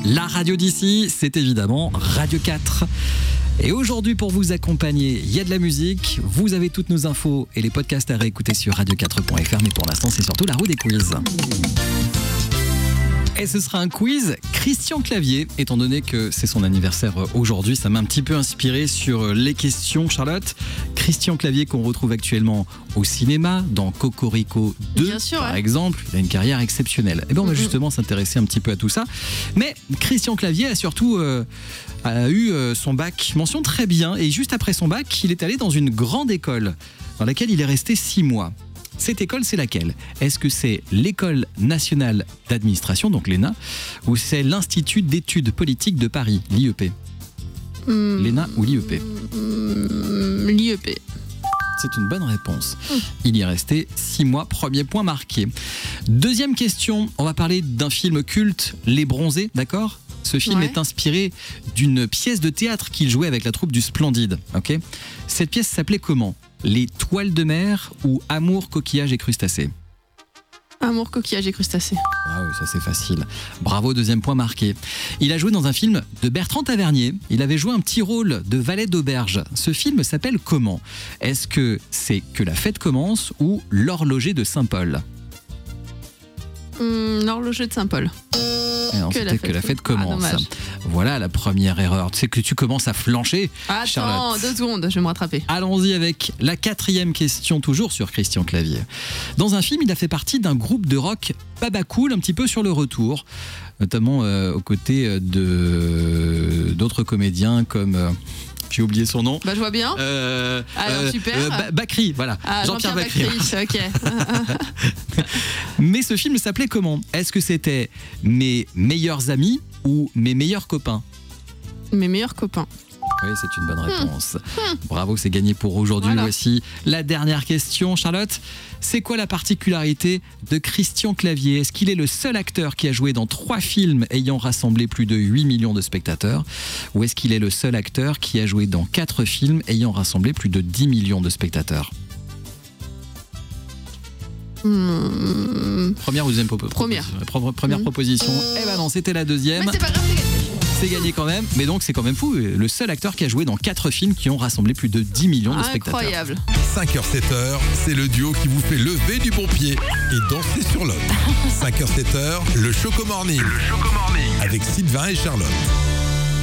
La radio d'ici, c'est évidemment Radio 4. Et aujourd'hui, pour vous accompagner, il y a de la musique, vous avez toutes nos infos et les podcasts à réécouter sur radio4.fr, mais pour l'instant, c'est surtout la roue des quiz. Et ce sera un quiz Christian Clavier, étant donné que c'est son anniversaire aujourd'hui, ça m'a un petit peu inspiré sur les questions, Charlotte. Christian Clavier qu'on retrouve actuellement au cinéma, dans Cocorico 2, Bien sûr, par exemple. Il a une carrière exceptionnelle. Et bien on va justement s'intéresser un petit peu à tout ça. Mais Christian Clavier a surtout a eu son bac mention très bien. Et juste après son bac, il est allé dans une grande école dans laquelle il est resté 6 mois. Cette école, c'est laquelle ? Est-ce que c'est l'École nationale d'administration, donc l'ENA, ou c'est l'Institut d'études politiques de Paris, l'IEP ? L'ENA ou l'IEP ? L'IEP. C'est une bonne réponse. Il y est resté 6 mois, premier point marqué. Deuxième question, on va parler d'un film culte, Les Bronzés, d'accord ? Ce film est inspiré d'une pièce de théâtre qu'il jouait avec la troupe du Splendide. Okay ? Cette pièce s'appelait comment ? Les Toiles de mer ou Amour, coquillage et crustacés ? Amour, coquillage et crustacés. Ah oui, ça c'est facile. Bravo, deuxième point marqué. Il a joué dans un film de Bertrand Tavernier. Il avait joué un petit rôle de valet d'auberge. Ce film s'appelle comment ? Est-ce que c'est Que la fête commence ou L'horloger de Saint-Paul ? L'horloger de Saint-Paul. Non, c'était Que la fête commence. Ah, voilà la première erreur. Tu sais que tu commences à flancher, Attends, Charlotte. 2 secondes, je vais me rattraper. Allons-y avec la 4e question, toujours sur Christian Clavier. Dans un film, il a fait partie d'un groupe de rock baba cool, un petit peu sur le retour, notamment aux côtés d'autres comédiens comme... j'ai oublié son nom. Bah, je vois bien. Alors, super. Bakri, voilà. Jean-Pierre Bakri. Ok. Mais ce film s'appelait comment ? Est-ce que c'était Mes meilleurs amis ou Mes meilleurs copains ? Mes meilleurs copains. Oui, c'est une bonne réponse. Bravo, c'est gagné pour aujourd'hui. Voilà. Voici la dernière question, Charlotte. C'est quoi la particularité de Christian Clavier ? Est-ce qu'il est le seul acteur qui a joué dans 3 films ayant rassemblé plus de 8 millions de spectateurs ? Ou est-ce qu'il est le seul acteur qui a joué dans 4 films ayant rassemblé plus de 10 millions de spectateurs ? Première ou deuxième Première. Première proposition. Eh ben non, c'était la deuxième. Mais c'est pas grave, c'est gagné. C'est gagné quand même, mais donc c'est quand même fou. Le seul acteur qui a joué dans 4 films qui ont rassemblé plus de 10 millions de spectateurs. Incroyable. 5h, 7h, c'est le duo qui vous fait lever du bon pied et danser sur l'autre. 5h, 7h, le Choco Morning. Avec Sylvain et Charlotte.